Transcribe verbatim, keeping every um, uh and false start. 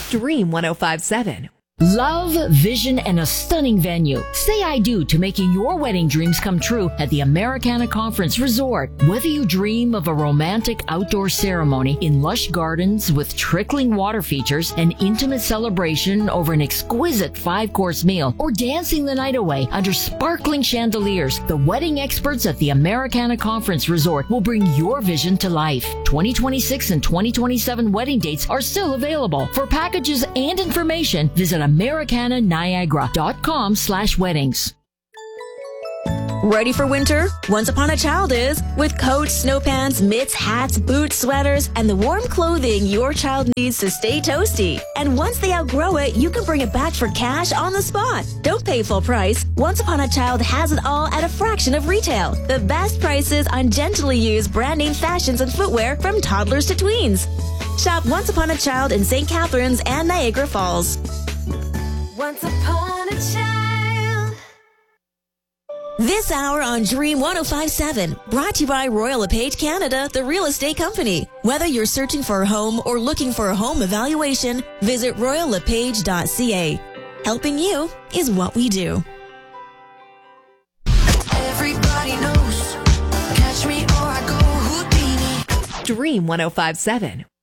Dream one oh five seven. Love, vision, and a stunning venue. Say I do to making your wedding dreams come true at the Americana Conference Resort. Whether you dream of a romantic outdoor ceremony in lush gardens with trickling water features, an intimate celebration over an exquisite five-course meal, or dancing the night away under sparkling chandeliers, the wedding experts at the Americana Conference Resort will bring your vision to life. twenty twenty-six and twenty twenty-seven wedding dates are still available. For packages and information, visit Americana Niagara dot com slash weddings. Ready for winter? Once Upon a Child is. With coats, snow pants, mitts, hats, boots, sweaters, and the warm clothing your child needs to stay toasty. And once they outgrow it, you can bring it back for cash on the spot. Don't pay full price. Once Upon a Child has it all at a fraction of retail. The best prices on gently used brand name fashions and footwear from toddlers to tweens. Shop Once Upon a Child in Saint Catharines and Niagara Falls. Once upon a child. This hour on Dream one oh five point seven, brought to you by Royal LePage Canada, the real estate company. Whether you're searching for a home or looking for a home evaluation, visit royal lepage dot c a. Helping you is what we do. Everybody knows. Catch me or I go Houdini. Dream one oh five seven.